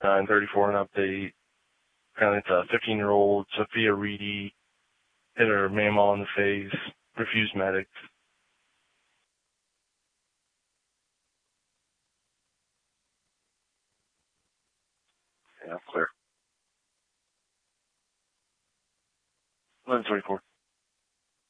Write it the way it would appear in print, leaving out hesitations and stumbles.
934 an update. Apparently it's a 15-year-old Sophia Reedy hit her mamaw in the face, refused medics. Yeah, clear. 1124.